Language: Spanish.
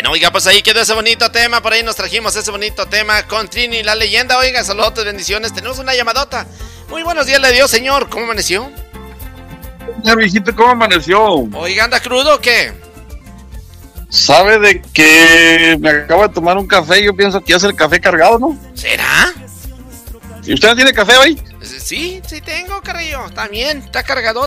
Bueno, oiga, pues ahí quedó ese bonito tema. Por ahí nos trajimos ese bonito tema con Trini, la leyenda. Oiga, saludos, bendiciones. Tenemos una llamadota. Muy buenos días le dio, señor. ¿Cómo amaneció? Ya, viejito, ¿cómo amaneció? Oiga, ¿anda crudo o qué? ¿Sabe de que me acabo de tomar un café? Yo pienso que ya es el café cargado, ¿no? ¿Será? ¿Y usted no tiene café hoy? Sí, sí tengo, Carrillo. Está bien, está cargado.